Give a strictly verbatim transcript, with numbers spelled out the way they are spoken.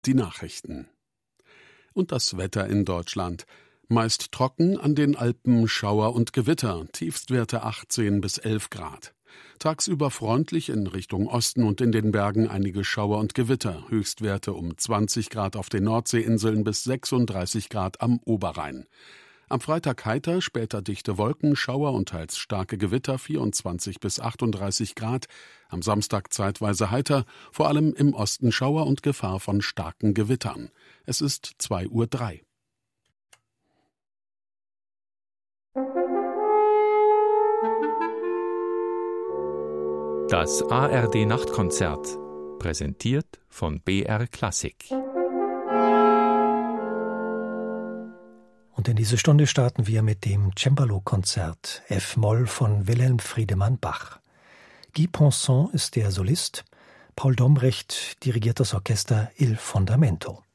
Die Nachrichten. Und das Wetter in Deutschland. Meist trocken, an den Alpen Schauer und Gewitter, Tiefstwerte achtzehn bis elf Grad. Tagsüber freundlich in Richtung Osten und in den Bergen einige Schauer und Gewitter, Höchstwerte um zwanzig Grad auf den Nordseeinseln bis sechsunddreißig Grad am Oberrhein. Am Freitag heiter, später dichte Wolken, Schauer und teils starke Gewitter, vierundzwanzig bis achtunddreißig Grad. Am Samstag zeitweise heiter, vor allem im Osten Schauer und Gefahr von starken Gewittern. Es ist zwei Uhr drei. Das A R D-Nachtkonzert, präsentiert von B R Klassik. Und in diese Stunde starten wir mit dem Cembalo-Konzert F-Moll von Wilhelm Friedemann Bach. Guy Ponson ist der Solist, Paul Dombrecht dirigiert das Orchester Il Fondamento.